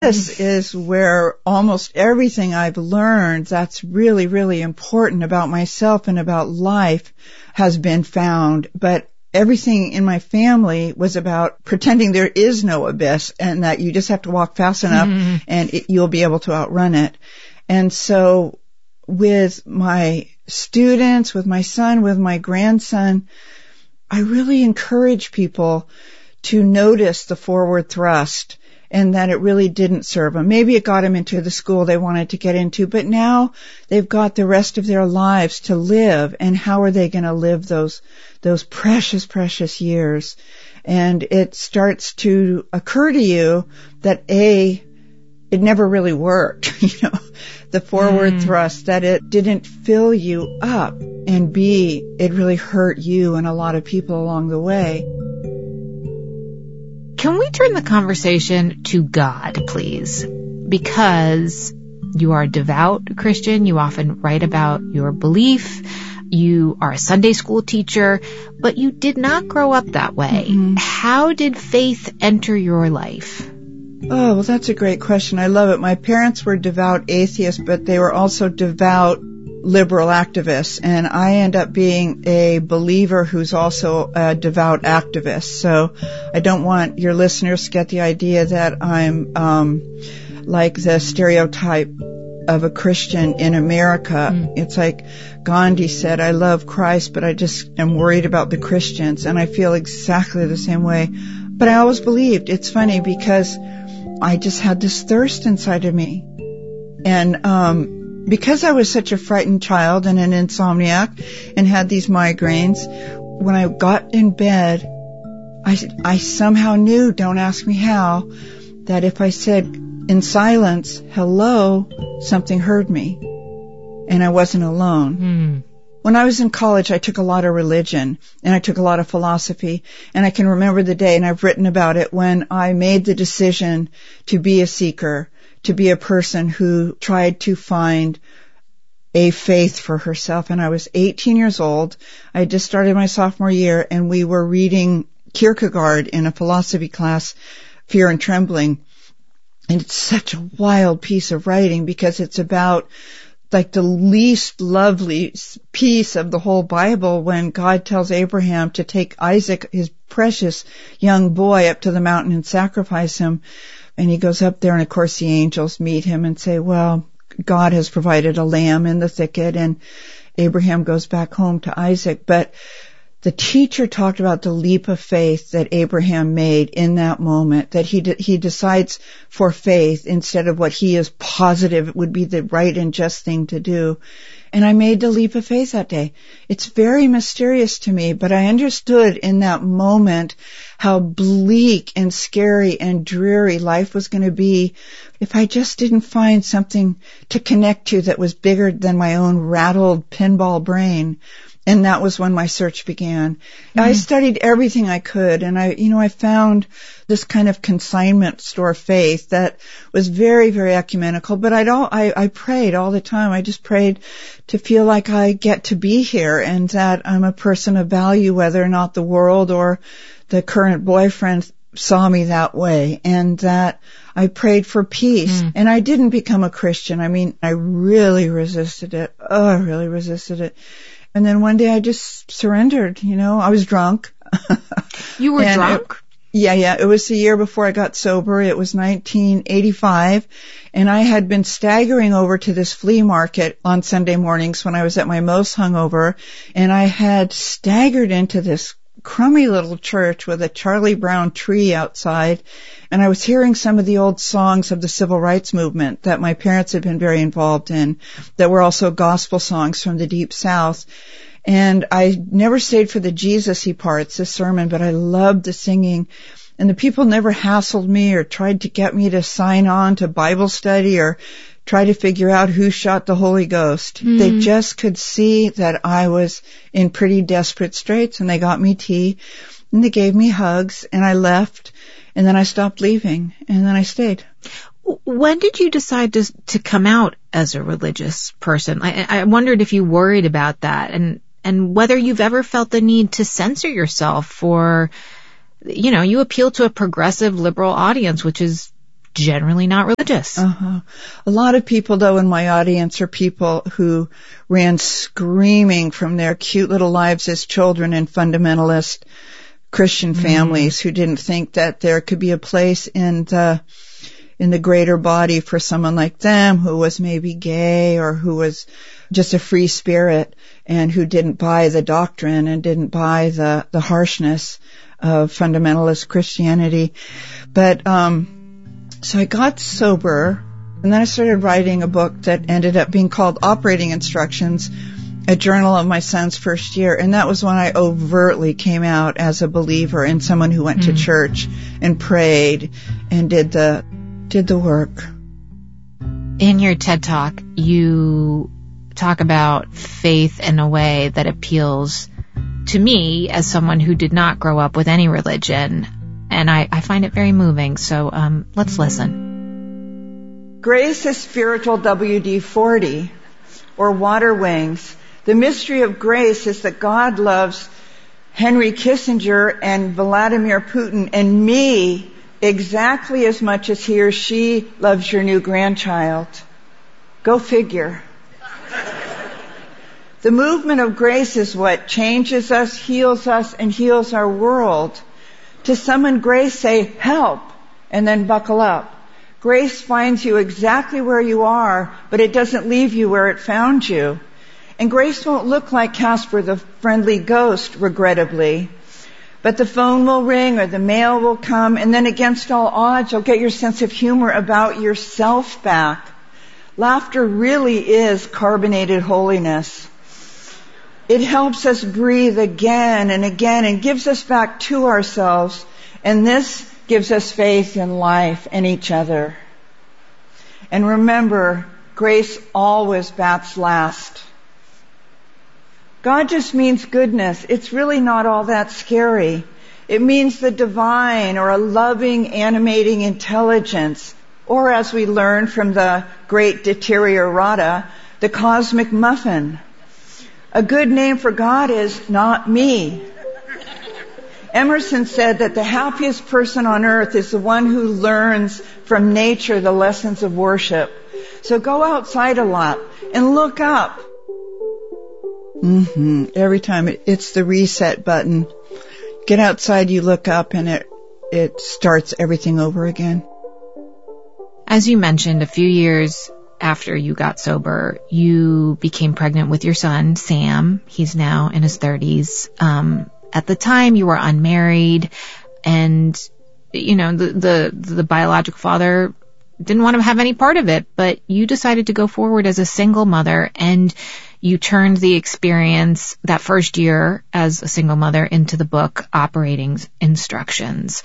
this is where almost everything I've learned that's really, really important about myself and about life has been found. But everything in my family was about pretending there is no abyss and that you just have to walk fast enough and you'll be able to outrun it. And so with my students, with my son, with my grandson, I really encourage people to notice the forward thrust and that it really didn't serve them. Maybe it got them into the school they wanted to get into, but now they've got the rest of their lives to live, and how are they going to live those precious, precious years? And it starts to occur to you that A, it never really worked, the forward thrust, that it didn't fill you up, and B, it really hurt you and a lot of people along the way. Can we turn the conversation to God, please? Because you are a devout Christian, you often write about your belief, you are a Sunday school teacher, but you did not grow up that way. Mm-hmm. How did faith enter your life? Oh, well, that's a great question. I love it. My parents were devout atheists, but they were also devout liberal activists, and I end up being a believer who's also a devout activist. So I don't want your listeners to get the idea that I'm like the stereotype of a Christian in America. It's like Gandhi said, I love Christ, but I just am worried about the Christians, and I feel exactly the same way. But I always believed. It's funny because I just had this thirst inside of me. And because I was such a frightened child and an insomniac and had these migraines, when I got in bed, I somehow knew, don't ask me how, that if I said in silence, hello, something heard me. And I wasn't alone. When I was in college, I took a lot of religion and I took a lot of philosophy, and I can remember the day, and I've written about it, when I made the decision to be a seeker, to be a person who tried to find a faith for herself. And I was 18 years old. I had just started my sophomore year, and we were reading Kierkegaard in a philosophy class, Fear and Trembling. And it's such a wild piece of writing because it's about like the least lovely piece of the whole Bible, when God tells Abraham to take Isaac, his precious young boy, up to the mountain and sacrifice him. And he goes up there, and of course the angels meet him and say, well, God has provided a lamb in the thicket, and Abraham goes back home to Isaac. But the teacher talked about the leap of faith that Abraham made in that moment, that he decides for faith instead of what he is positive would be the right and just thing to do. And I made the leap of faith that day. It's very mysterious to me, but I understood in that moment how bleak and scary and dreary life was going to be if I just didn't find something to connect to that was bigger than my own rattled pinball brain. And that was when my search began. I studied everything I could, and I found this kind of consignment store faith that was very, very ecumenical. But I prayed all the time. I just prayed to feel like I get to be here and that I'm a person of value, whether or not the world or the current boyfriend saw me that way, and that I prayed for peace. And I didn't become a Christian. I mean, I really resisted it. Oh, I really resisted it. And then one day I just surrendered, I was drunk. You were drunk? Yeah. It was the year before I got sober. It was 1985. And I had been staggering over to this flea market on Sunday mornings when I was at my most hungover. And I had staggered into this crummy little church with a Charlie Brown tree outside, and I was hearing some of the old songs of the civil rights movement that my parents had been very involved in, that were also gospel songs from the Deep South. And I never stayed for the Jesus-y parts, the sermon, but I loved the singing. And the people never hassled me or tried to get me to sign on to Bible study or try to figure out who shot the Holy Ghost. They just could see that I was in pretty desperate straits, and they got me tea, and they gave me hugs, and I left, and then I stopped leaving, and then I stayed. When did you decide to come out as a religious person? I wondered if you worried about that, and whether you've ever felt the need to censor yourself for, you appeal to a progressive liberal audience, which is generally not religious. A lot of people, though, in my audience are people who ran screaming from their cute little lives as children in fundamentalist Christian families who didn't think that there could be a place in the greater body for someone like them who was maybe gay or who was just a free spirit and who didn't buy the doctrine and didn't buy the harshness of fundamentalist Christianity. But so I got sober, and then I started writing a book that ended up being called Operating Instructions, a journal of my son's first year. And that was when I overtly came out as a believer and someone who went to church and prayed and did the work. In your TED Talk, you talk about faith in a way that appeals to me as someone who did not grow up with any religion. And I find it very moving. So let's listen. Grace is spiritual WD-40, or water wings. The mystery of grace is that God loves Henry Kissinger and Vladimir Putin and me exactly as much as he or she loves your new grandchild. Go figure. The movement of grace is what changes us, and heals our world. To summon grace, say, help, and then buckle up. Grace finds you exactly where you are, but it doesn't leave you where it found you. And grace won't look like Casper the Friendly Ghost, regrettably. But the phone will ring or the mail will come, and then against all odds, you'll get your sense of humor about yourself back. Laughter really is carbonated holiness. It helps us breathe again and again and gives us back to ourselves. And this gives us faith in life and each other. And remember, grace always bats last. God just means goodness. It's really not all that scary. It means the divine or a loving, animating intelligence. Or as we learn from the great Deteriorata, the cosmic muffin. A good name for God is not me. Emerson said that the happiest person on earth is the one who learns from nature the lessons of worship. So go outside a lot and look up. Every time it's the reset button. Get outside, you look up, and it starts everything over again. As you mentioned, a few years after you got sober, you became pregnant with your son, Sam. He's now in his 30s. At the time, you were unmarried, and, you know, the biological father didn't want to have any part of it, but you decided to go forward as a single mother, and you turned the experience that first year as a single mother into the book Operating Instructions.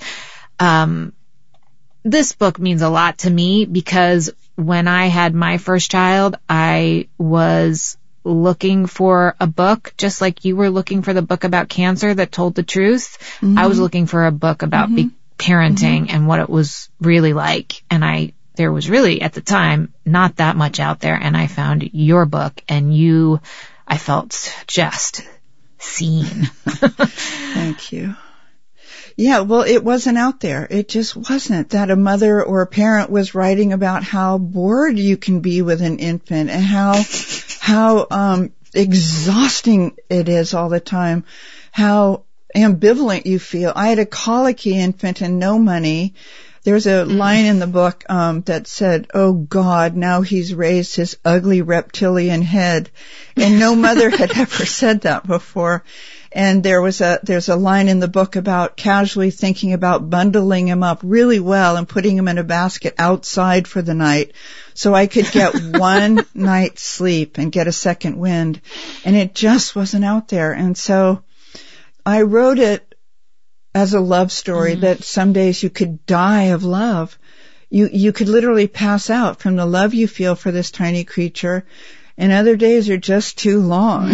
This book means a lot to me because when I had my first child, I was looking for a book, just like you were looking for the book about cancer that told the truth. I was looking for a book about parenting and what it was really like. And there was really, at the time, not that much out there. And I found your book, and I felt just seen. Thank you. Yeah, well, it wasn't out there. It just wasn't that a mother or a parent was writing about how bored you can be with an infant and how exhausting it is all the time, how ambivalent you feel. I had a colicky infant and no money. There's a line in the book that said, "Oh God, now he's raised his ugly reptilian head." And no mother had ever said that before. And there's a line in the book about casually thinking about bundling him up really well and putting him in a basket outside for the night so I could get one night's sleep and get a second wind. And it just wasn't out there. And so I wrote it as a love story that some days you could die of love. You could literally pass out from the love you feel for this tiny creature, and other days are just too long.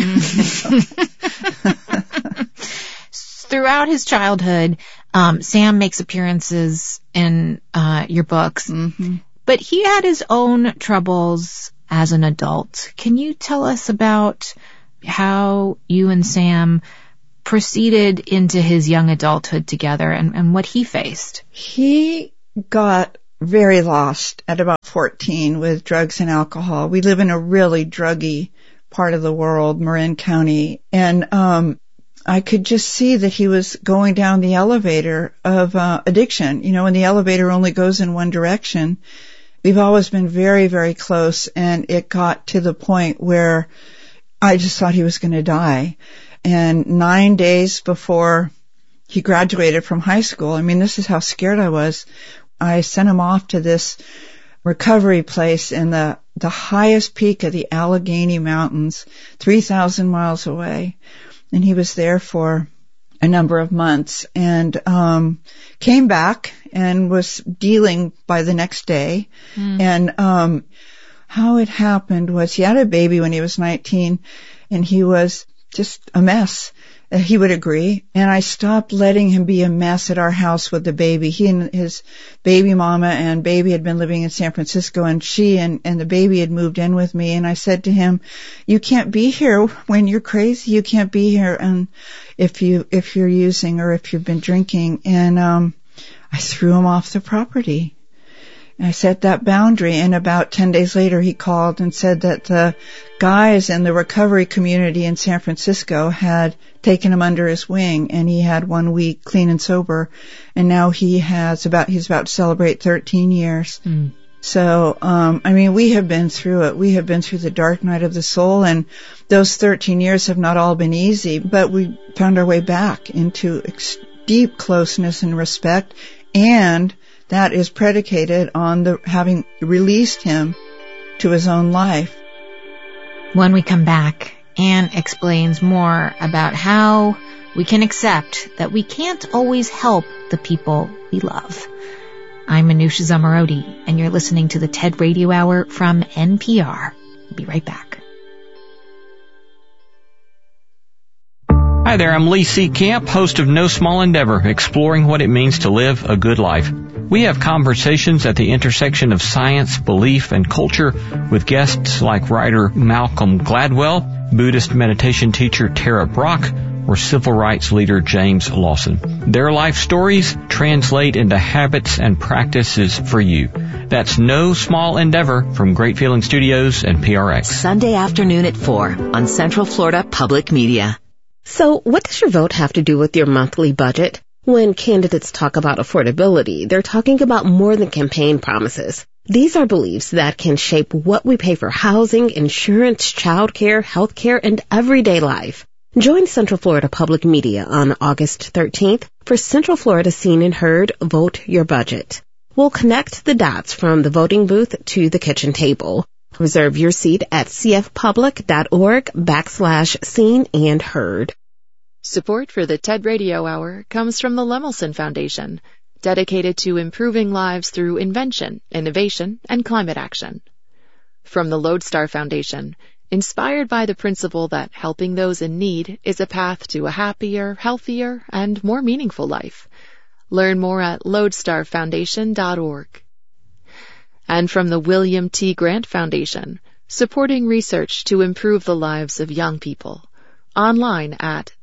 Throughout his childhood, Sam makes appearances in your books, but he had his own troubles as an adult. Can you tell us about how you and Sam proceeded into his young adulthood together and what he faced? He got very lost at about 14 with drugs and alcohol. We live in a really druggy part of the world, Marin County, and I could just see that he was going down the elevator of addiction. You know, when the elevator only goes in one direction. We've always been very, very close, and it got to the point where I just thought he was going to die. And 9 days before he graduated from high school, I mean, this is how scared I was, I sent him off to this recovery place in the highest peak of the Allegheny Mountains, 3,000 miles away. And he was there for a number of months and came back and was dealing by the next day. And how it happened was he had a baby when he was 19, and he was just a mess. He would agree. And I stopped letting him be a mess at our house with the baby. He and his baby mama and baby had been living in San Francisco, and she and the baby had moved in with me. And I said to him, you can't be here when you're crazy. You can't be here and if you're using or if you've been drinking. And I threw him off the property. I set that boundary, and about 10 days later he called and said that the guys in the recovery community in San Francisco had taken him under his wing, and he had 1 week clean and sober, and now he's about to celebrate 13 years. So, I mean, we have been through it. We have been through the dark night of the soul, and those 13 years have not all been easy, but we found our way back into deep closeness and respect, and that is predicated on having released him to his own life. When we come back, Anne explains more about how we can accept that we can't always help the people we love. I'm Manoush Zomorodi, and you're listening to the TED Radio Hour from NPR. We'll be right back. Hi there, I'm Lee C. Camp, host of No Small Endeavor, exploring what it means to live a good life. We have conversations at the intersection of science, belief, and culture with guests like writer Malcolm Gladwell, Buddhist meditation teacher Tara Brach, or civil rights leader James Lawson. Their life stories translate into habits and practices for you. That's No Small Endeavor from Great Feeling Studios and PRX. Sunday afternoon at 4 on Central Florida Public Media. So what does your vote have to do with your monthly budget? When candidates talk about affordability, they're talking about more than campaign promises. These are beliefs that can shape what we pay for housing, insurance, childcare, healthcare, and everyday life. Join Central Florida Public Media on August 13th for Central Florida Seen and Heard Vote Your Budget. We'll connect the dots from the voting booth to the kitchen table. Reserve your seat at cfpublic.org/seen and heard. Support for the TED Radio Hour comes from the Lemelson Foundation, dedicated to improving lives through invention, innovation, and climate action. From the Lodestar Foundation, inspired by the principle that helping those in need is a path to a happier, healthier, and more meaningful life. Learn more at lodestarfoundation.org. And from the William T. Grant Foundation, supporting research to improve the lives of young people. Online at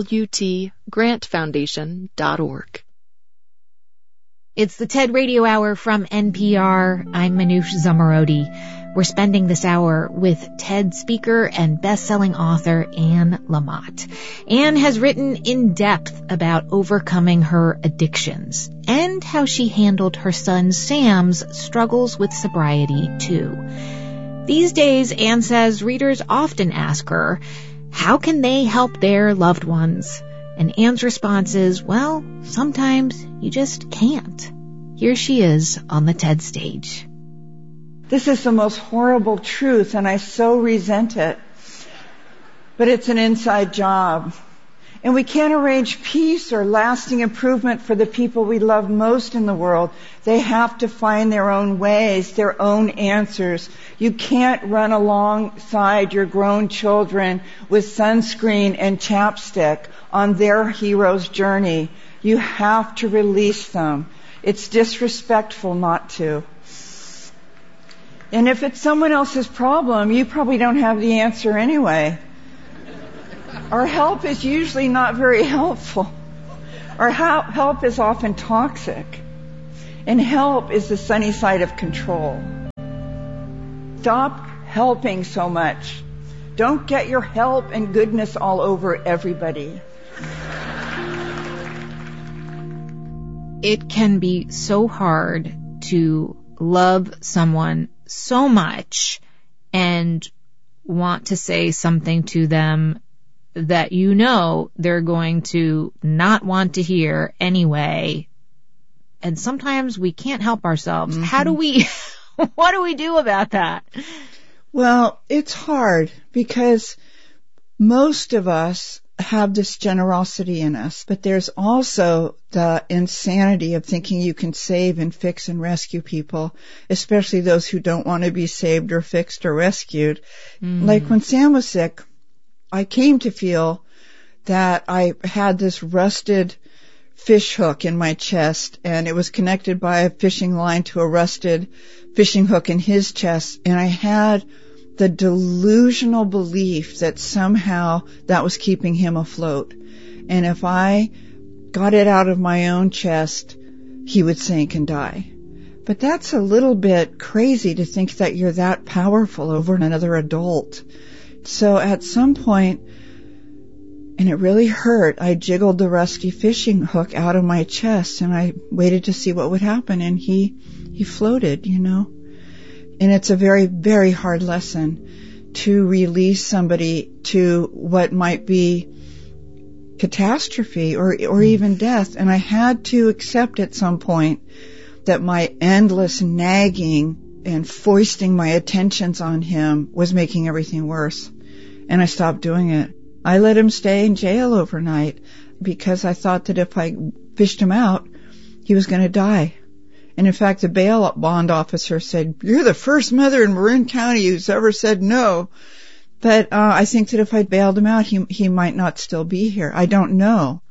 wtgrantfoundation.org. It's the TED Radio Hour from NPR. I'm Manoush Zomorodi. We're spending this hour with TED speaker and best-selling author Anne Lamott. Anne has written in depth about overcoming her addictions and how she handled her son Sam's struggles with sobriety, too. These days, Anne says readers often ask her, how can they help their loved ones? And Anne's response is, well, sometimes you just can't. Here she is on the TED stage. This is the most horrible truth, and I so resent it. But it's an inside job. And we can't arrange peace or lasting improvement for the people we love most in the world. They have to find their own ways, their own answers. You can't run alongside your grown children with sunscreen and chapstick on their hero's journey. You have to release them. It's disrespectful not to. And if it's someone else's problem, you probably don't have the answer anyway. Our help is usually not very helpful. Our help is often toxic. And help is the sunny side of control. Stop helping so much. Don't get your help and goodness all over everybody. It can be so hard to love someone so much and want to say something to them that you know they're going to not want to hear anyway. And sometimes we can't help ourselves. Mm-hmm. What do we do about that? Well, it's hard because most of us have this generosity in us, but there's also the insanity of thinking you can save and fix and rescue people, especially those who don't want to be saved or fixed or rescued. Like when Sam was sick, I came to feel that I had this rusted fish hook in my chest, and it was connected by a fishing line to a rusted fishing hook in his chest, and I had the delusional belief that somehow that was keeping him afloat. And if I got it out of my own chest, he would sink and die. But that's a little bit crazy to think that you're that powerful over another adult. So at some point, and it really hurt, I jiggled the rusty fishing hook out of my chest and I waited to see what would happen, and he floated, you know. And it's a very, very hard lesson to release somebody to what might be catastrophe or even death. And I had to accept at some point that my endless nagging and foisting my attentions on him was making everything worse. And I stopped doing it. I let him stay in jail overnight because I thought that if I fished him out, he was going to die. And in fact, the bail bond officer said, "You're the first mother in Marin County who's ever said no." But I think that if I bailed him out, he might not still be here. I don't know.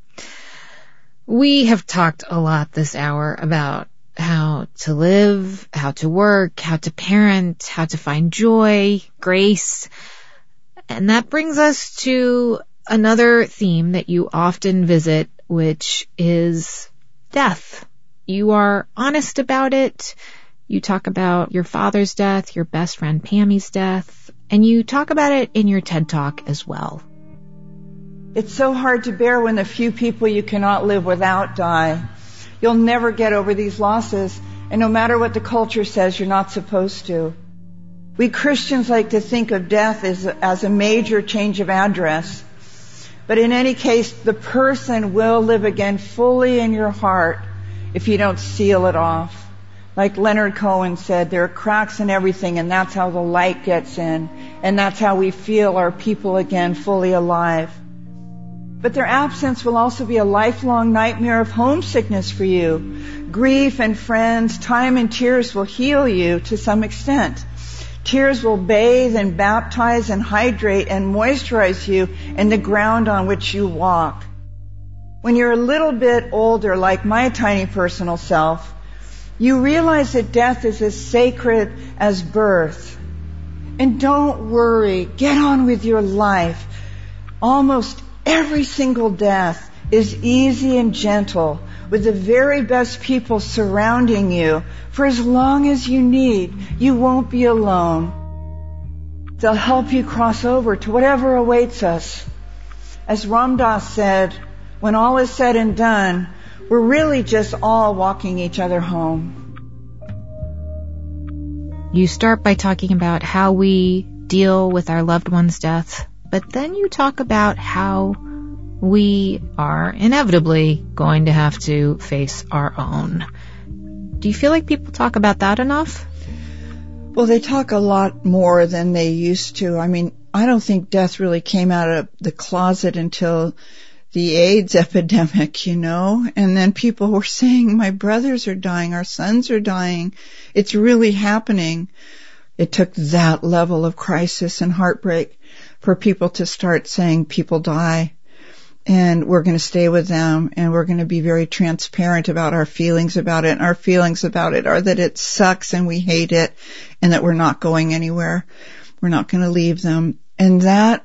We have talked a lot this hour about how to live, how to work, how to parent, how to find joy, grace. And that brings us to another theme that you often visit, which is death. You are honest about it. You talk about your father's death, your best friend Pammy's death, and you talk about it in your TED Talk as well. It's so hard to bear when the few people you cannot live without die. You'll never get over these losses, and no matter what the culture says, you're not supposed to. We Christians like to think of death as a major change of address. But in any case, the person will live again fully in your heart if you don't seal it off. Like Leonard Cohen said, there are cracks in everything, and that's how the light gets in. And that's how we feel our people again fully alive. But their absence will also be a lifelong nightmare of homesickness for you. Grief and friends, time and tears will heal you to some extent. Tears will bathe and baptize and hydrate and moisturize you in the ground on which you walk. When you're a little bit older, like my tiny personal self, you realize that death is as sacred as birth. And don't worry, get on with your life. Almost every single death is easy and gentle, with the very best people surrounding you for as long as you need. You won't be alone. They'll help you cross over to whatever awaits us. As Ram Dass said, when all is said and done, we're really just all walking each other home. You start by talking about how we deal with our loved one's death, but then you talk about how we are inevitably going to have to face our own. Do you feel like people talk about that enough? Well, they talk a lot more than they used to. I mean, I don't think death really came out of the closet until the AIDS epidemic, you know, and then people were saying, my brothers are dying, our sons are dying. It's really happening. It took that level of crisis and heartbreak for people to start saying people die. And we're going to stay with them, and we're going to be very transparent about our feelings about it. And our feelings about it are that it sucks and we hate it, and that we're not going anywhere. We're not going to leave them. And that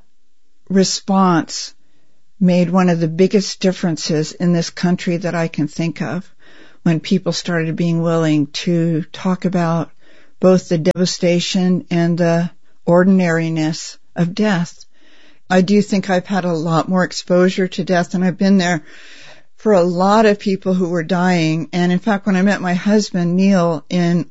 response made one of the biggest differences in this country that I can think of. when people started being willing to talk about both the devastation and the ordinariness of death. I do think I've had a lot more exposure to death, and I've been there for a lot of people who were dying. And in fact, when I met my husband, Neil, in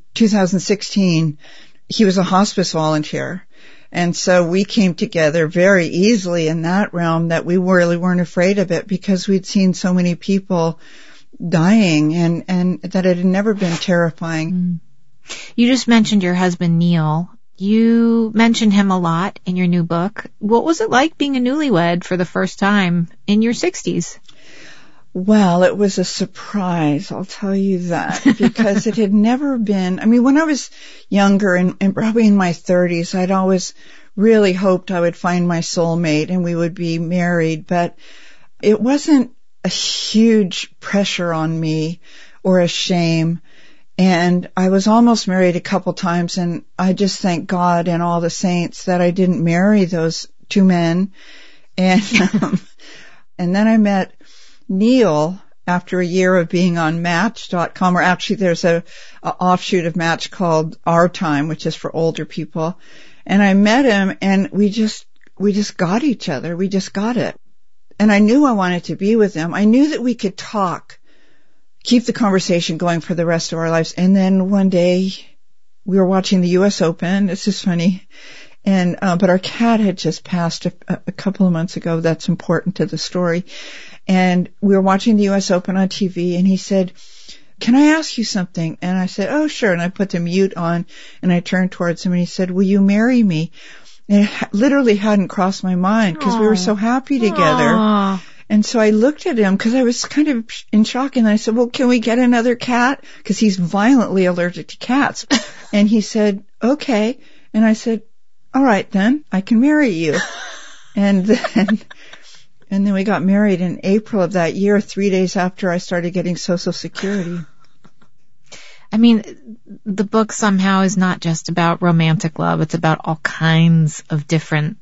2016, he was a hospice volunteer. And so we came together very easily in that realm, that we really weren't afraid of it because we'd seen so many people dying, and that it had never been terrifying. You just mentioned your husband, Neil. You mentioned him a lot in your new book. What was it like being a newlywed for the first time in your 60s? Well, it was a surprise, I'll tell you that, because it had never been, I mean, when I was younger and probably in my 30s, I'd always really hoped I would find my soulmate and we would be married, but it wasn't a huge pressure on me or a shame. And I was almost married a couple times, and I just thank God and all the saints that I didn't marry those two men. And then I met Neil after a year of being on Match.com, or actually there's a offshoot of Match called Our Time, which is for older people. And I met him, and we just got each other. We just got it. And I knew I wanted to be with him. I knew that we could talk, keep the conversation going for the rest of our lives. And then one day we were watching the U.S. Open. This is funny. And, but our cat had just passed a couple of months ago. That's important to the story. And we were watching the U.S. Open on TV, and he said, "Can I ask you something?" And I said, "Oh, sure." And I put the mute on, and I turned towards him, and he said, "Will you marry me?" And it literally hadn't crossed my mind because we were so happy together. Aww. And so I looked at him because I was kind of in shock, and I said, "Well, can we get another cat?" Because he's violently allergic to cats. And he said, "Okay." And I said, "All right, then I can marry you." And then we got married in April of that year, 3 days after I started getting Social Security. I mean, the book somehow is not just about romantic love. It's about all kinds of different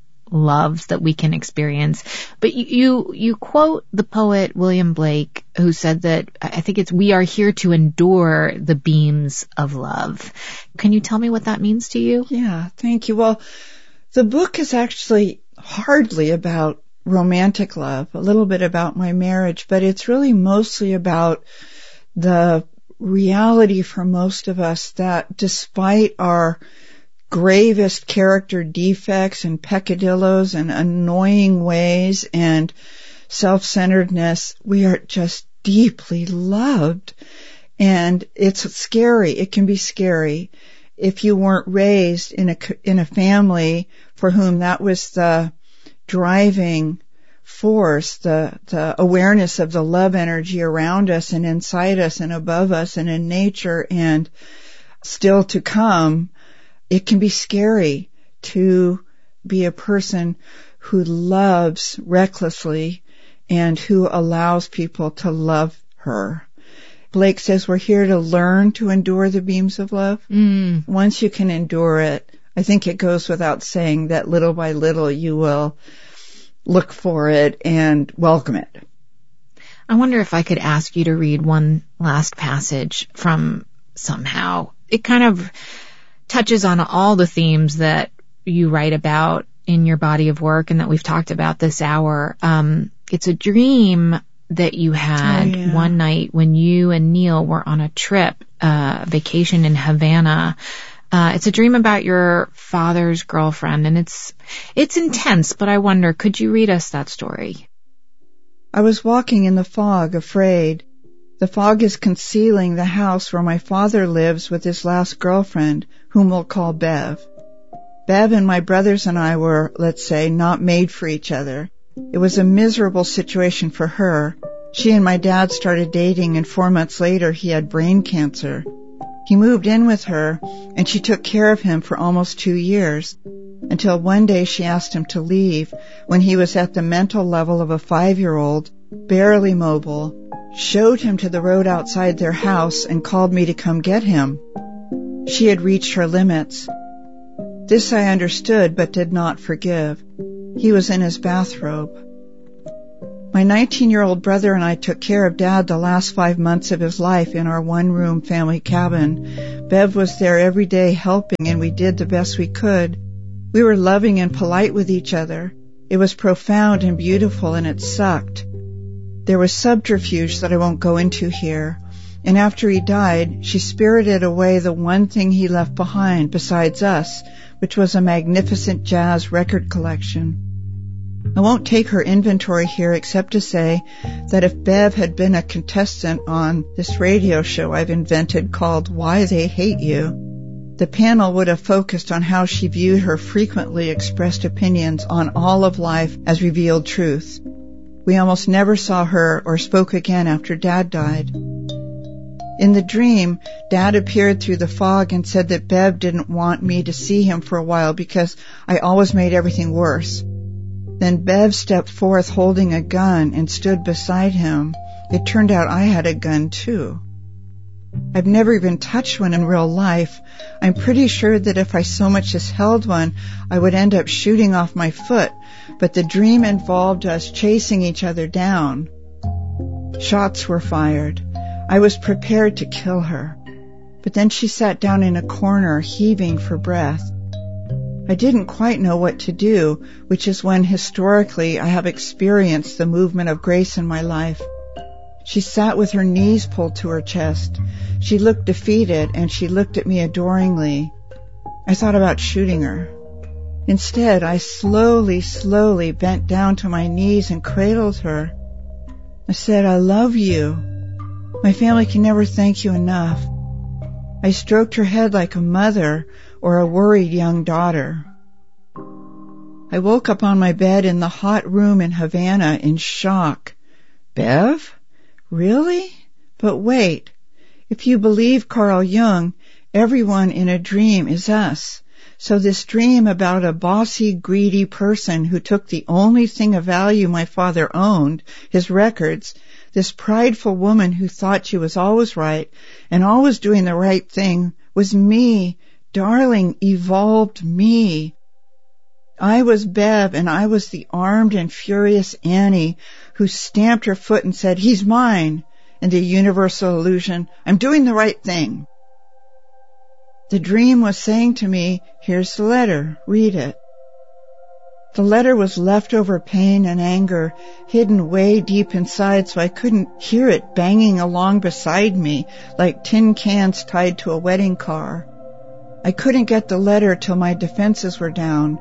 loves that we can experience. But you quote the poet William Blake, who said that, I think it's, "We are here to endure the beams of love." Can you tell me what that means to you? Yeah, thank you. Well, the book is actually hardly about romantic love, a little bit about my marriage, but it's really mostly about the reality for most of us that despite our gravest character defects and peccadillos and annoying ways and self-centeredness, we are just deeply loved. And it's scary. It can be scary if you weren't raised in a family for whom that was the driving force, the awareness of the love energy around us and inside us and above us and in nature and still to come. It can be scary to be a person who loves recklessly and who allows people to love her. Blake says we're here to learn to endure the beams of love. Once you can endure it, I think it goes without saying that little by little you will look for it and welcome it. I wonder if I could ask you to read one last passage from Somehow. It kind of touches on all the themes that you write about in your body of work and that we've talked about this hour. It's a dream that you had one night when you and Neil were on a trip, vacation in Havana. It's a dream about your father's girlfriend, and it's intense, but I wonder, could you read us that story? I was walking in the fog, afraid. The fog is concealing the house where my father lives with his last girlfriend, whom we'll call Bev. Bev and my brothers and I were, let's say, not made for each other. It was a miserable situation for her. She and my dad started dating, and 4 months later he had brain cancer. He moved in with her, and she took care of him for almost 2 years, until one day she asked him to leave when he was at the mental level of a 5-year-old, barely mobile, showed him to the road outside their house, and called me to come get him. She had reached her limits. This I understood but did not forgive. He was in his bathrobe. My 19-year-old brother and I took care of Dad the last 5 months of his life in our one-room family cabin. Bev was there every day helping, and we did the best we could. We were loving and polite with each other. It was profound and beautiful, and it sucked. There was subterfuge that I won't go into here. And after he died, she spirited away the one thing he left behind besides us, which was a magnificent jazz record collection. I won't take her inventory here except to say that if Bev had been a contestant on this radio show I've invented called Why They Hate You, the panel would have focused on how she viewed her frequently expressed opinions on all of life as revealed truth. We almost never saw her or spoke again after Dad died. In the dream, Dad appeared through the fog and said that Bev didn't want me to see him for a while because I always made everything worse. Then Bev stepped forth holding a gun and stood beside him. It turned out I had a gun too. I've never even touched one in real life. I'm pretty sure that if I so much as held one, I would end up shooting off my foot, but the dream involved us chasing each other down. Shots were fired. I was prepared to kill her, but then she sat down in a corner, heaving for breath. I didn't quite know what to do, which is when historically I have experienced the movement of grace in my life. She sat with her knees pulled to her chest. She looked defeated, and she looked at me adoringly. I thought about shooting her. Instead, I slowly bent down to my knees and cradled her. I said, "I love you. My family can never thank you enough." I stroked her head like a mother or a worried young daughter. I woke up on my bed in the hot room in Havana in shock. Bev? Really? But wait. If you believe Carl Jung, everyone in a dream is us. So this dream about a bossy, greedy person who took the only thing of value my father owned, his records, this prideful woman who thought she was always right and always doing the right thing, was me, darling, evolved me. I was Bev, and I was the armed and furious Annie who stamped her foot and said, "He's mine," and the universal illusion, "I'm doing the right thing." The dream was saying to me, "Here's the letter, read it." The letter was leftover pain and anger, hidden way deep inside so I couldn't hear it banging along beside me like tin cans tied to a wedding car. I couldn't get the letter till my defenses were down.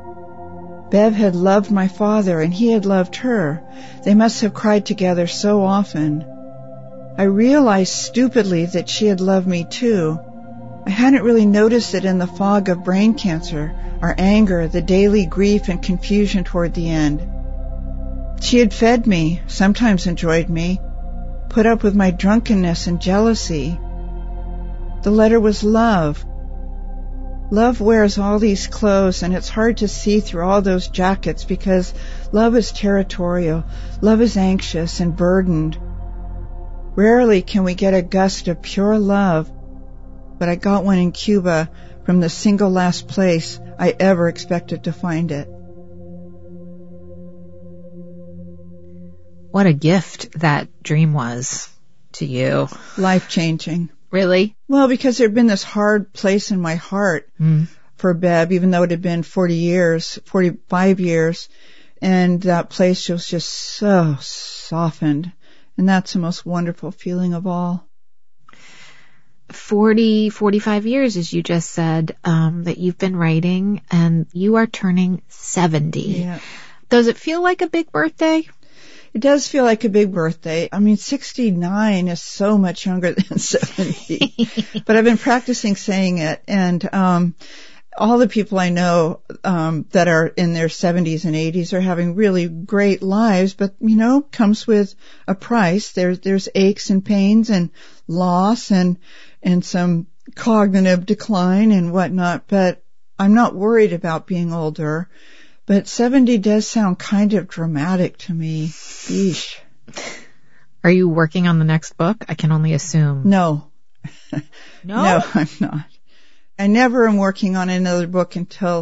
Bev had loved my father, and he had loved her. They must have cried together so often. I realized stupidly that she had loved me too. I hadn't really noticed it in the fog of brain cancer, our anger, the daily grief and confusion toward the end. She had fed me, sometimes enjoyed me, put up with my drunkenness and jealousy. The letter was love. Love wears all these clothes, and it's hard to see through all those jackets because love is territorial, love is anxious and burdened. Rarely can we get a gust of pure love, but I got one in Cuba from the single last place I ever expected to find it. What a gift that dream was to you. Life-changing. Really? Well, because there had been this hard place in my heart for Bev, even though it had been 45 years, and that place was just so softened. And that's the most wonderful feeling of all. 45 years, as you just said, that you've been writing, and you are turning 70. Yeah. Does it feel like a big birthday? It does feel like a big birthday. I mean, 69 is so much younger than 70. But I've been practicing saying it, and all the people I know that are in their 70s and 80s are having really great lives, but, comes with a price. There's aches and pains and loss and some cognitive decline and whatnot, but I'm not worried about being older. But 70 does sound kind of dramatic to me. Eesh. Are you working on the next book? I can only assume. No. No? No, I'm not. I never am working on another book until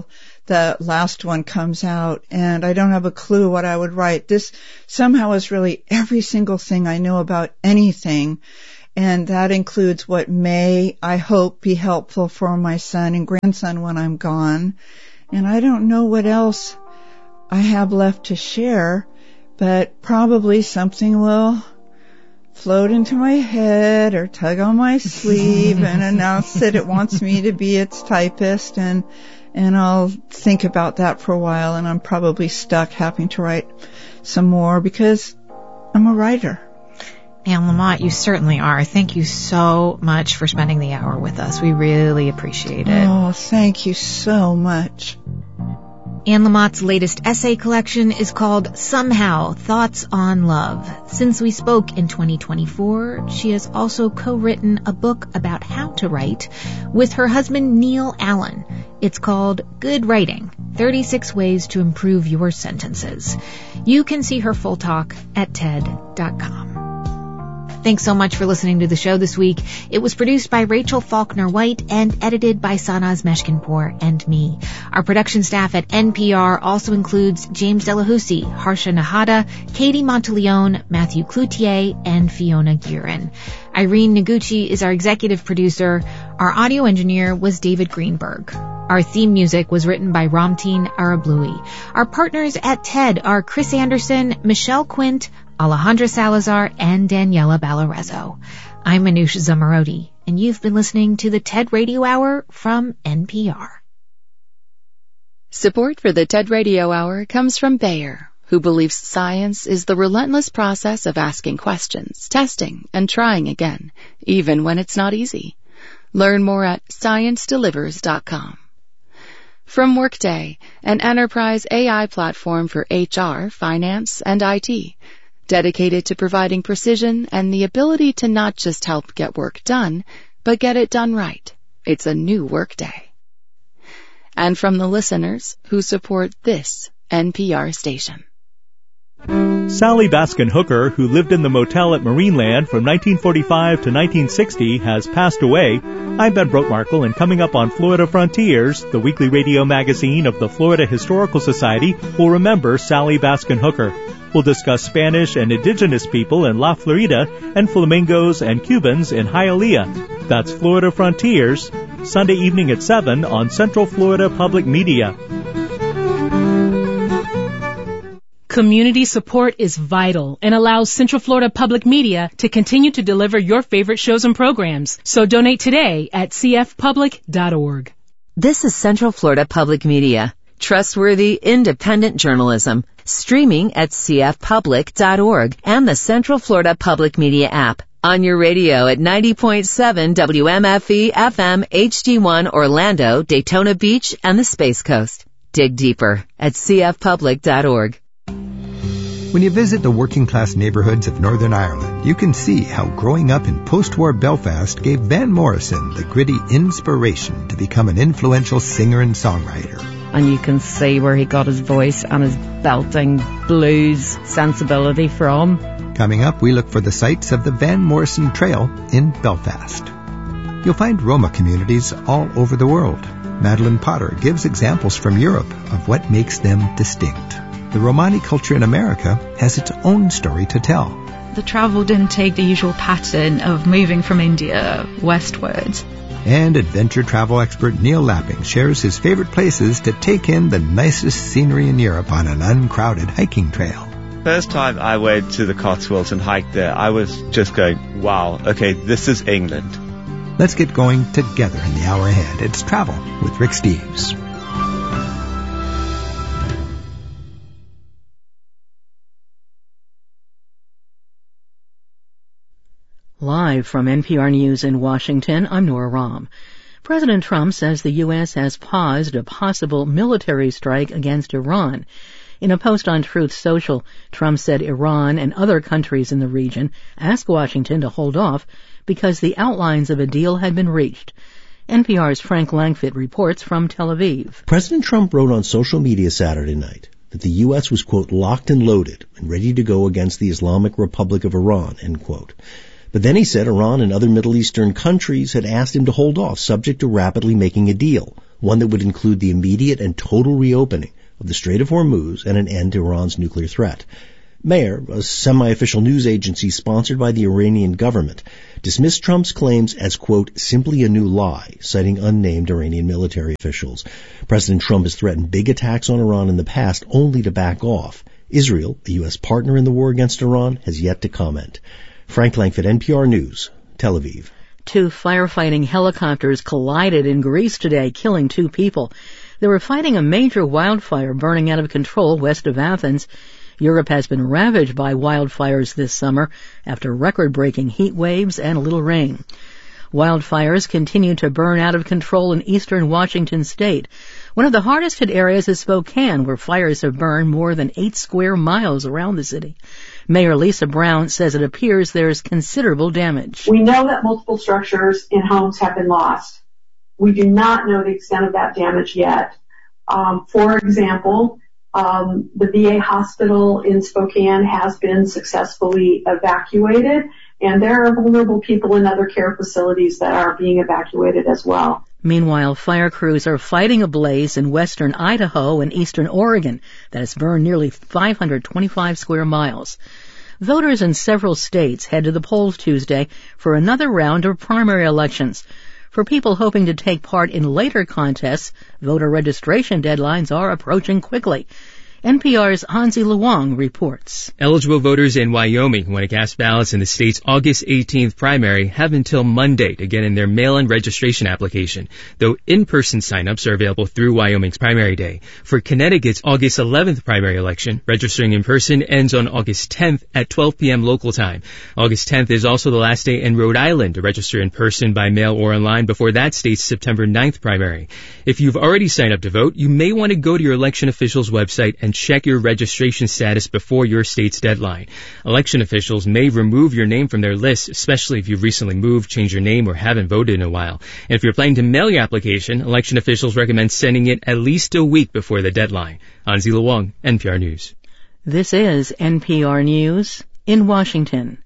the last one comes out, and I don't have a clue what I would write. This somehow is really every single thing I know about anything, and that includes what may, I hope, be helpful for my son and grandson when I'm gone. And I don't know what else I have left to share, but probably something will float into my head or tug on my sleeve and announce that it wants me to be its typist, and I'll think about that for a while, and I'm probably stuck having to write some more because I'm a writer. Anne Lamott, you certainly are. Thank you so much for spending the hour with us. We really appreciate it. Oh, thank you so much. Anne Lamott's latest essay collection is called Somehow, Thoughts on Love. Since we spoke in 2024, she has also co-written a book about how to write with her husband Neil Allen. It's called Good Writing, 36 Ways to Improve Your Sentences. You can see her full talk at TED.com. Thanks so much for listening to the show this week. It was produced by Rachel Faulkner-White and edited by Sanaz Meshkinpour and me. Our production staff at NPR also includes James Delahousie, Harsha Nahata, Katie Monteleone, Matthew Cloutier, and Fiona Guerin. Irene Noguchi is our executive producer. Our audio engineer was David Greenberg. Our theme music was written by Ramtin Arablouei. Our partners at TED are Chris Anderson, Michelle Quint, Alejandra Salazar, and Daniela Ballarezo. I'm Manoush Zomorodi, and you've been listening to the TED Radio Hour from NPR. Support for the TED Radio Hour comes from Bayer, who believes science is the relentless process of asking questions, testing, and trying again, even when it's not easy. Learn more at ScienceDelivers.com. From Workday, an enterprise AI platform for HR, finance, and IT, dedicated to providing precision and the ability to not just help get work done, but get it done right. It's a new Workday. And from the listeners who support this NPR station. Sally Baskin Hooker, who lived in the motel at Marineland from 1945 to 1960, has passed away. I'm Ben Brotmarkle, and coming up on Florida Frontiers, the weekly radio magazine of the Florida Historical Society, will remember Sally Baskin Hooker. We'll discuss Spanish and indigenous people in La Florida and flamingos and Cubans in Hialeah. That's Florida Frontiers, Sunday evening at 7 on Central Florida Public Media. Community support is vital and allows Central Florida Public Media to continue to deliver your favorite shows and programs. So donate today at cfpublic.org. This is Central Florida Public Media. Trustworthy, independent journalism. Streaming at cfpublic.org and the Central Florida Public Media app. On your radio at 90.7 WMFE FM HD1 Orlando, Daytona Beach, and the Space Coast. Dig deeper at cfpublic.org. When you visit the working-class neighborhoods of Northern Ireland, you can see how growing up in post-war Belfast gave Van Morrison the gritty inspiration to become an influential singer and songwriter. And you can see where he got his voice and his belting blues sensibility from. Coming up, we look for the sights of the Van Morrison Trail in Belfast. You'll find Roma communities all over the world. Madeline Potter gives examples from Europe of what makes them distinct. The Romani culture in America has its own story to tell. The travel didn't take the usual pattern of moving from India westwards. And adventure travel expert Neil Lapping shares his favorite places to take in the nicest scenery in Europe on an uncrowded hiking trail. First time I went to the Cotswolds and hiked there, I was just going, wow, okay, this is England. Let's get going together in the hour ahead. It's Travel with Rick Steves. Live from NPR News in Washington, I'm Nora Rahm. President Trump says the U.S. has paused a possible military strike against Iran. In a post on Truth Social, Trump said Iran and other countries in the region asked Washington to hold off because the outlines of a deal had been reached. NPR's Frank Langfitt reports from Tel Aviv. President Trump wrote on social media Saturday night that the U.S. was, quote, locked and loaded and ready to go against the Islamic Republic of Iran, end quote. But then he said Iran and other Middle Eastern countries had asked him to hold off, subject to rapidly making a deal, one that would include the immediate and total reopening of the Strait of Hormuz and an end to Iran's nuclear threat. Mehr, a semi-official news agency sponsored by the Iranian government, dismissed Trump's claims as, quote, simply a new lie, citing unnamed Iranian military officials. President Trump has threatened big attacks on Iran in the past only to back off. Israel, a U.S. partner in the war against Iran, has yet to comment. Frank Langford, NPR News, Tel Aviv. 2 firefighting helicopters collided in Greece today, killing 2 people. They were fighting a major wildfire burning out of control west of Athens. Europe has been ravaged by wildfires this summer after record-breaking heat waves and little rain. Wildfires continue to burn out of control in eastern Washington state. One of the hardest hit areas is Spokane, where fires have burned more than 8 square miles around the city. Mayor Lisa Brown says it appears there's considerable damage. We know that multiple structures in homes have been lost. We do not know the extent of that damage yet. For example, the VA hospital in Spokane has been successfully evacuated, and there are vulnerable people in other care facilities that are being evacuated as well. Meanwhile, fire crews are fighting a blaze in western Idaho and eastern Oregon that has burned nearly 525 square miles. Voters in several states head to the polls Tuesday for another round of primary elections. For people hoping to take part in later contests, voter registration deadlines are approaching quickly. NPR's Hansi Luong reports. Eligible voters in Wyoming who want to cast ballots in the state's August 18th primary have until Monday to get in their mail-in registration application, though in-person sign-ups are available through Wyoming's primary day. For Connecticut's August 11th primary election, registering in person ends on August 10th at 12 p.m. local time. August 10th is also the last day in Rhode Island to register in person by mail or online before that state's September 9th primary. If you've already signed up to vote, you may want to go to your election official's website and check your registration status before your state's deadline. Election officials may remove your name from their list, especially if you've recently moved, changed your name, or haven't voted in a while. And if you're planning to mail your application, election officials recommend sending it at least a week before the deadline. Hansi Luong, NPR News. This is NPR News in Washington.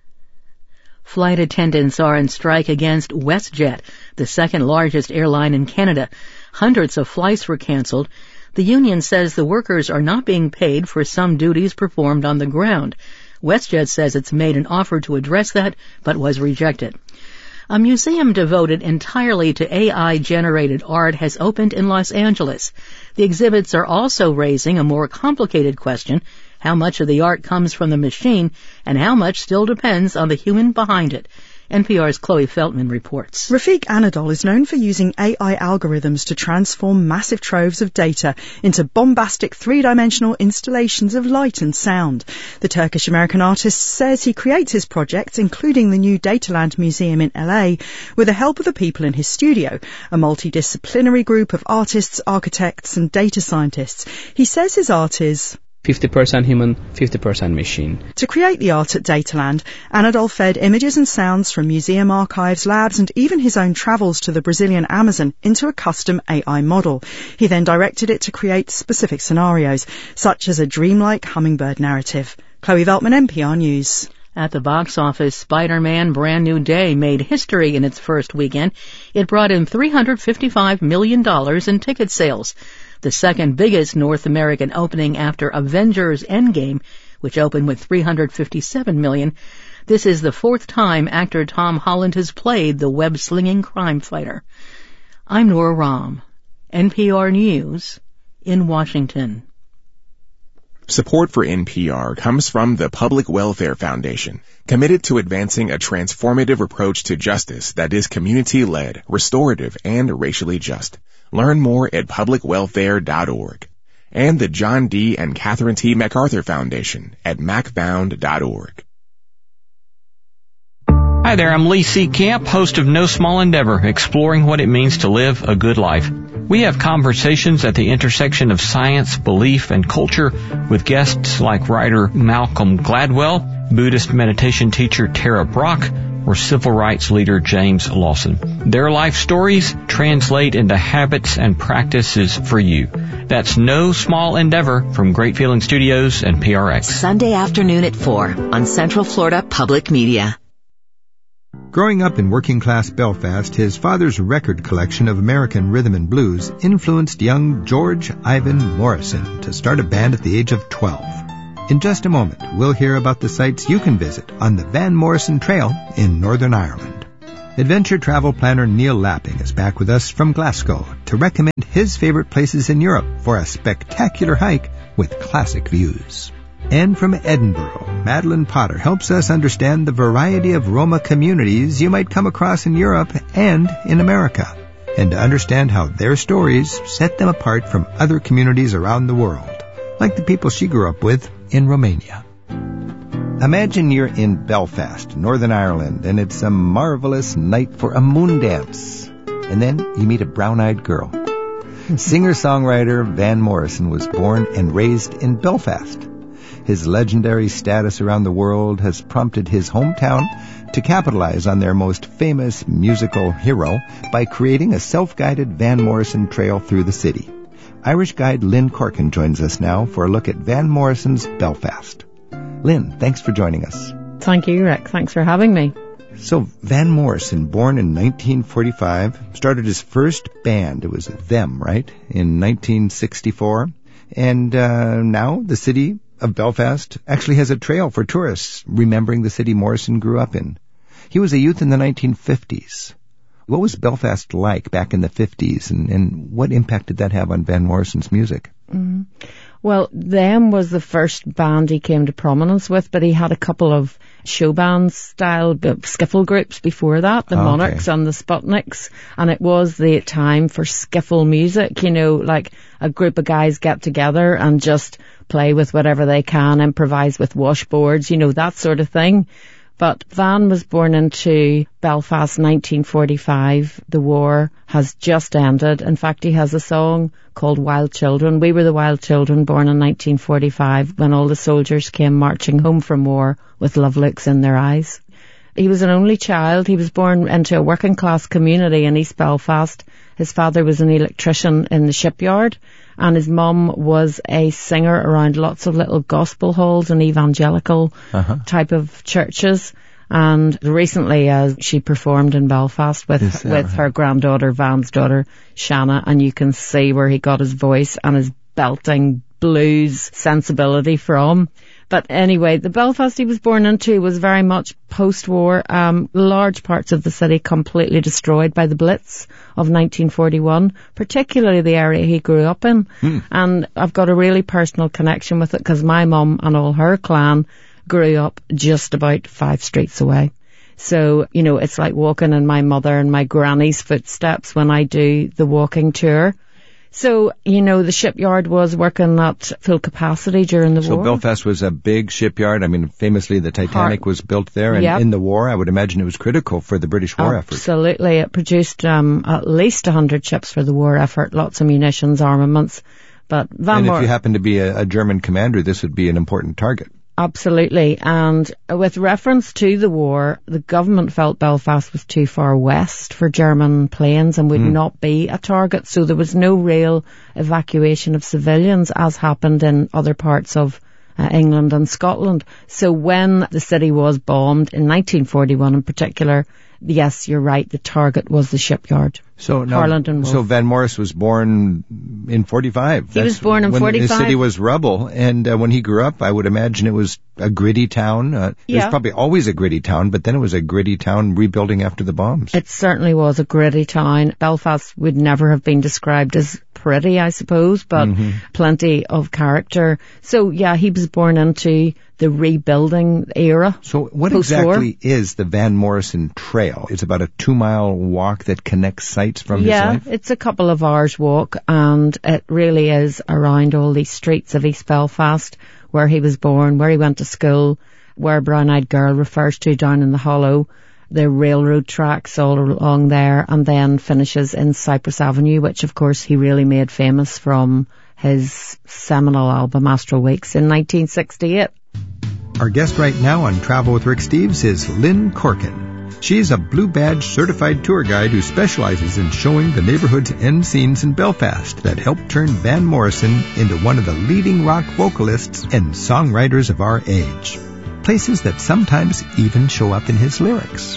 Flight attendants are on strike against WestJet, the second largest airline in Canada. Hundreds of flights were canceled. The union says the workers are not being paid for some duties performed on the ground. WestJet says it's made an offer to address that, but was rejected. A museum devoted entirely to AI-generated art has opened in Los Angeles. The exhibits are also raising a more complicated question: how much of the art comes from the machine and how much still depends on the human behind it. NPR's Chloe Feltman reports. Rafik Anadol is known for using AI algorithms to transform massive troves of data into bombastic three-dimensional installations of light and sound. The Turkish-American artist says he creates his projects, including the new Dataland Museum in LA, with the help of the people in his studio, a multidisciplinary group of artists, architects and data scientists. He says his art is 50% human, 50% machine. To create the art at Dataland, Anadol fed images and sounds from museum archives, labs and even his own travels to the Brazilian Amazon into a custom AI model. He then directed it to create specific scenarios, such as a dreamlike hummingbird narrative. Chloe Veltman, NPR News. At the box office, Spider-Man Brand New Day made history in its first weekend. It brought in $355 million in ticket sales, the second biggest North American opening after Avengers Endgame, which opened with $357 million. This is the fourth time actor Tom Holland has played the web-slinging crime fighter. I'm Nora Rahm, NPR News in Washington. Support for NPR comes from the Public Welfare Foundation, committed to advancing a transformative approach to justice that is community-led, restorative, and racially just. Learn more at publicwelfare.org. And the John D. and Catherine T. MacArthur Foundation at macfound.org. Hi there, I'm Lee C. Camp, host of No Small Endeavor, exploring what it means to live a good life. We have conversations at the intersection of science, belief, and culture with guests like writer Malcolm Gladwell, Buddhist meditation teacher Tara Brach, or civil rights leader James Lawson. Their life stories translate into habits and practices for you. That's No Small Endeavor from Great Feeling Studios and PRX. Sunday afternoon at 4 on Central Florida Public Media. Growing up in working-class Belfast, his father's record collection of American rhythm and blues influenced young George Ivan Morrison to start a band at the age of 12. In just a moment, we'll hear about the sites you can visit on the Van Morrison Trail in Northern Ireland. Adventure travel planner Neil Lapping is back with us from Glasgow to recommend his favorite places in Europe for a spectacular hike with classic views. And from Edinburgh, Madeline Potter helps us understand the variety of Roma communities you might come across in Europe and in America, and to understand how their stories set them apart from other communities around the world, like the people she grew up with in Romania. Imagine you're in Belfast, Northern Ireland, and it's a marvelous night for a moon dance. And then you meet a brown-eyed girl. Singer-songwriter Van Morrison was born and raised in Belfast. His legendary status around the world has prompted his hometown to capitalize on their most famous musical hero by creating a self-guided Van Morrison trail through the city. Irish guide Lynn Corkin joins us now for a look at Van Morrison's Belfast. Lynn, thanks for joining us. Thank you, Rick. Thanks for having me. So Van Morrison, born in 1945, started his first band. It was Them, right? In 1964. And now the city of Belfast actually has a trail for tourists remembering the city Morrison grew up in. He was a youth in the 1950s. What was Belfast like back in the 50s, and what impact did that have on Van Morrison's music? Mm-hmm. Well, Them was the first band he came to prominence with, but he had a couple of show band style skiffle groups before that, the Monarchs and the Sputniks, and it was the time for skiffle music, like a group of guys get together and just play with whatever they can, improvise with washboards, that sort of thing. But Van was born into Belfast 1945. The war has just ended. In fact, he has a song called Wild Children. We were the wild children born in 1945 when all the soldiers came marching home from war with love looks in their eyes. He was an only child. He was born into a working class community in East Belfast. His father was an electrician in the shipyard, and his mum was a singer around lots of little gospel halls and evangelical type of churches. And recently she performed in Belfast with her granddaughter, Van's daughter, Shanna, and you can see where he got his voice and his belting blues sensibility from. But anyway, the Belfast he was born into was very much post-war. Large parts of the city completely destroyed by the Blitz of 1941, particularly the area he grew up in. And I've got a really personal connection with it because my mum and all her clan grew up just about 5 streets away. So, it's like walking in my mother and my granny's footsteps when I do the walking tour. So, the shipyard was working at full capacity during the war. So Belfast was a big shipyard. I mean, famously the Titanic was built there. And in the war, I would imagine it was critical for the British war effort. Absolutely. It produced at least 100 ships for the war effort, lots of munitions, armaments. But if you happen to be a German commander, this would be an important target. Absolutely. And with reference to the war, the government felt Belfast was too far west for German planes and would not be a target. So there was no real evacuation of civilians as happened in other parts of England and Scotland. So when the city was bombed in 1941 in particular, yes, you're right, the target was the shipyard. So Van Morrison was born in 45. He was born in 45. When the city was rubble, and when he grew up, I would imagine it was a gritty town. It was probably always a gritty town, but then it was a gritty town rebuilding after the bombs. It certainly was a gritty town. Belfast would never have been described as pretty, I suppose, but plenty of character. So, yeah, he was born into the rebuilding era. So what exactly is the Van Morrison Trail? It's about a 2-mile walk that connects sites from his life? Yeah, it's a couple of hours walk, and it really is around all these streets of East Belfast, where he was born, where he went to school, where Brown Eyed Girl refers to down in the Hollow, the railroad tracks all along there, and then finishes in Cypress Avenue, which of course he really made famous from his seminal album Astral Weeks in 1968. Our guest right now on Travel with Rick Steves is Lynn Corkin. She's a Blue Badge certified tour guide who specializes in showing the neighborhood's end scenes in Belfast that helped turn Van Morrison into one of the leading rock vocalists and songwriters of our age. Places that sometimes even show up in his lyrics.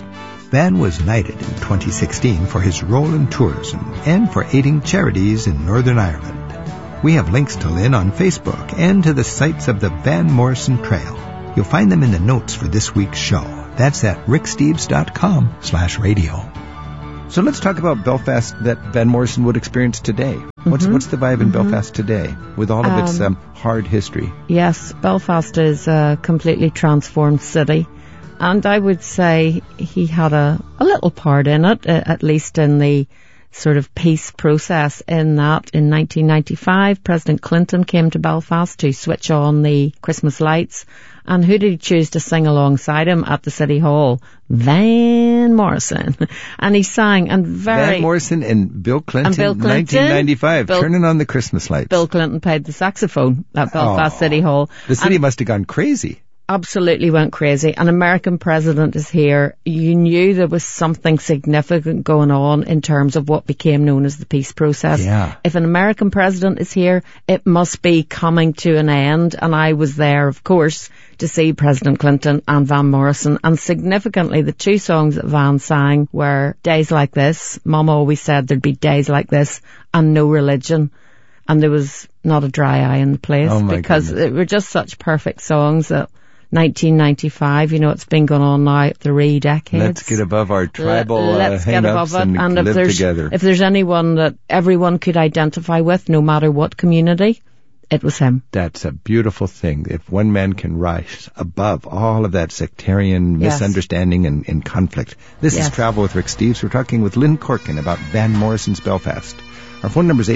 Van was knighted in 2016 for his role in tourism and for aiding charities in Northern Ireland. We have links to Lynn on Facebook and to the sites of the Van Morrison Trail. You'll find them in the notes for this week's show. That's at ricksteves.com/radio. So let's talk about Belfast that Van Morrison would experience today. What's the vibe in Belfast today with all of its hard history? Yes, Belfast is a completely transformed city. And I would say he had a little part in it, at least in the sort of peace process, in that in 1995, President Clinton came to Belfast to switch on the Christmas lights. And who did he choose to sing alongside him at the City Hall? Van Morrison. And he sang, and Van Morrison and Bill Clinton, 1995, turning on the Christmas lights. Bill Clinton played the saxophone at Belfast City Hall. The city must have gone crazy. Absolutely went crazy. An American president is here. You knew there was something significant going on in terms of what became known as the peace process. Yeah. If an American president is here, it must be coming to an end. And I was there, of course, to see President Clinton and Van Morrison. And significantly, the two songs that Van sang were Days Like This. Mom always said there'd be days like this, and No Religion. And there was not a dry eye in the place because they were just such perfect songs that 1995, it's been going on now 3 decades. Let's get above our tribal hang-ups and live together. If there's anyone that everyone could identify with, no matter what community, it was him. That's a beautiful thing. If one man can rise above all of that sectarian misunderstanding and conflict. This is Travel with Rick Steves. We're talking with Lynn Corkin about Van Morrison's Belfast. Our phone number is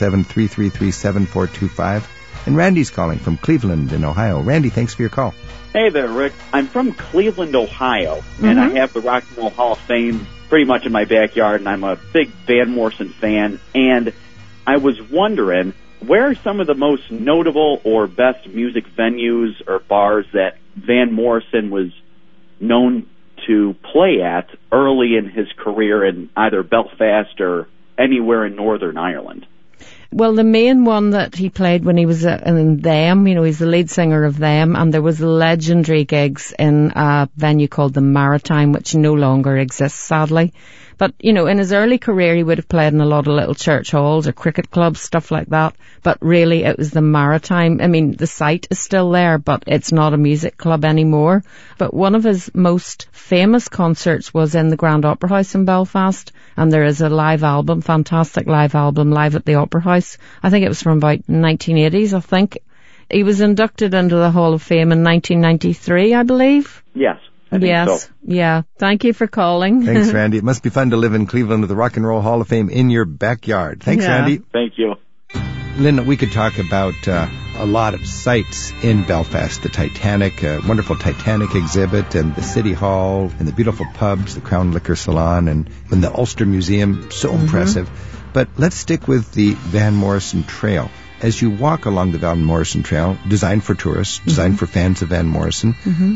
877-333-7425. And Randy's calling from Cleveland in Ohio. Randy, thanks for your call. Hey there, Rick. I'm from Cleveland, Ohio, and I have the Rock and Roll Hall of Fame pretty much in my backyard, and I'm a big Van Morrison fan. And I was wondering, where are some of the most notable or best music venues or bars that Van Morrison was known to play at early in his career in either Belfast or anywhere in Northern Ireland? Well, the main one that he played when he was in Them, he's the lead singer of Them, and there was legendary gigs in a venue called the Maritime, which no longer exists, sadly. But, in his early career, he would have played in a lot of little church halls or cricket clubs, stuff like that. But really, it was the Maritime. I mean, the site is still there, but it's not a music club anymore. But one of his most famous concerts was in the Grand Opera House in Belfast. And there is a live album, fantastic live album, live at the Opera House. I think it was from about 1980s, I think. He was inducted into the Hall of Fame in 1993, I believe. Yes. I think so. Yeah. Thank you for calling. Thanks, Randy. It must be fun to live in Cleveland with the Rock and Roll Hall of Fame in your backyard. Thanks, Randy. Thank you. Lynn, we could talk about a lot of sites in Belfast. The Titanic, wonderful Titanic exhibit, and the City Hall, and the beautiful pubs, the Crown Liquor Salon, and the Ulster Museum. So impressive. But let's stick with the Van Morrison Trail. As you walk along the Van Morrison Trail, designed for tourists, designed for fans of Van Morrison,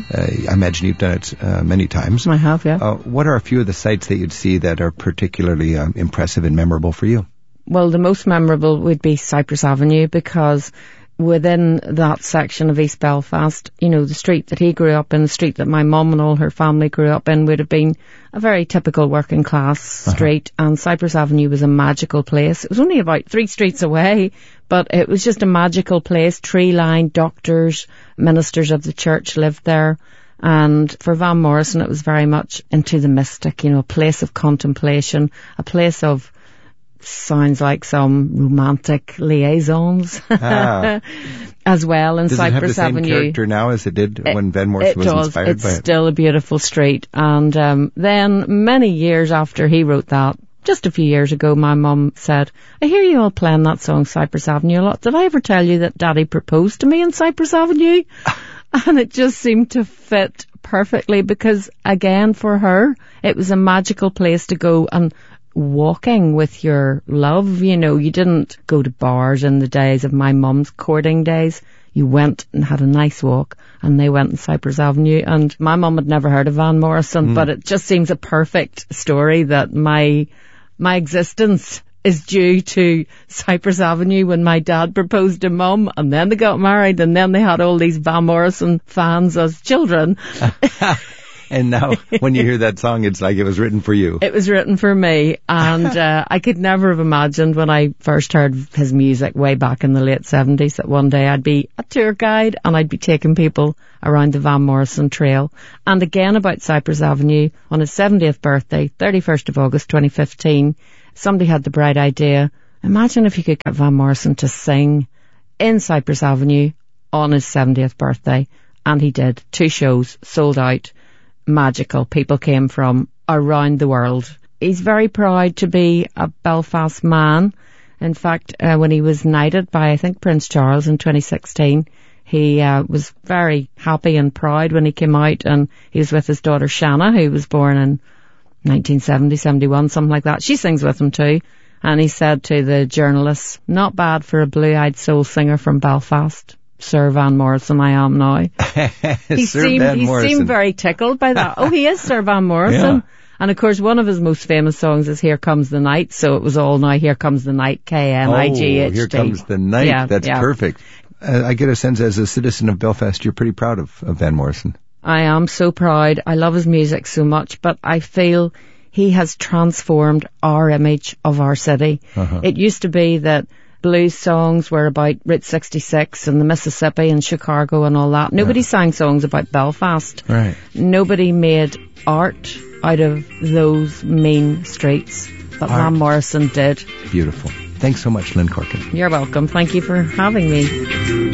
I imagine you've done it many times. I have, yeah. What are a few of the sites that you'd see that are particularly impressive and memorable for you? Well, the most memorable would be Cypress Avenue, because within that section of East Belfast, the street that he grew up in, the street that my mum and all her family grew up in, would have been a very typical working class street, and Cypress Avenue was a magical place. It was only about 3 streets away, but it was just a magical place, tree-lined, doctors, ministers of the church lived there. And for Van Morrison, it was very much into the mystic, a place of contemplation, a place of, sounds like some romantic liaisons as well in Cypress Avenue. Does it have the same character now as it did when Van Morrison was inspired by it? It's still a beautiful street. And then many years after he wrote that, just a few years ago, my mum said, I hear you all playing that song Cypress Avenue a lot. Did I ever tell you that Daddy proposed to me in Cypress Avenue? And it just seemed to fit perfectly because, again, for her, it was a magical place to go and walking with your love. You didn't go to bars in the days of my mum's courting days. You went and had a nice walk, and they went on Cypress Avenue. And my mum had never heard of Van Morrison, but it just seems a perfect story that my existence is due to Cypress Avenue when my dad proposed to Mum, and then they got married, and then they had all these Van Morrison fans as children. And now when you hear that song, it's like it was written for you. It was written for me, and I could never have imagined when I first heard his music way back in the late 70s that one day I'd be a tour guide and I'd be taking people around the Van Morrison Trail. And again about Cypress Avenue, on his 70th birthday, 31st of August 2015, somebody had the bright idea, imagine if you could get Van Morrison to sing in Cypress Avenue on his 70th birthday. And he did. 2 shows, sold out, magical. People came from around the world. He's very proud to be a Belfast man. In fact, when he was knighted by, I think, Prince Charles in 2016, he was very happy and proud when he came out, and he was with his daughter Shanna, who was born in 1970, 71, something like that. She sings with him too. And he said to the journalists, not bad for a blue-eyed soul singer from Belfast. Sir Van Morrison, I am now. He seemed very tickled by that. Oh, he is Sir Van Morrison. Yeah. And of course, one of his most famous songs is Here Comes the Night. So it was all now Here Comes the Night, KNIGHT. Oh, Here Comes the Night. Yeah, that's perfect. I get a sense as a citizen of Belfast, you're pretty proud of Van Morrison. I am so proud. I love his music so much, but I feel he has transformed our image of our city. Uh-huh. It used to be that blues songs were about Route 66 and the Mississippi and Chicago and all that. Nobody sang songs about Belfast. Right. Nobody made art out of those main streets. But Van Morrison did. Beautiful. Thanks so much, Lynn Corkin. You're welcome. Thank you for having me.